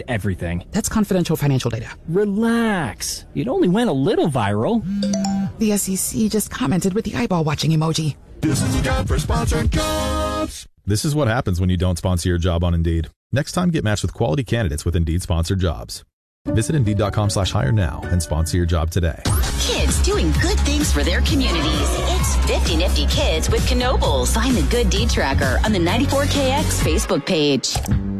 everything. That's confidential financial data. Relax. It only went a little viral. The SEC just commented with the eyeball watching emoji. This is an ad for sponsored jobs. This is what happens when you don't sponsor your job on Indeed. Next time, get matched with quality candidates with Indeed sponsored jobs. Visit Indeed.com/hire now and sponsor your job today. Kids doing good things for their communities. It's 50 Nifty Kids with Knoebels. Find the Good Deed Tracker on the 94KX Facebook page.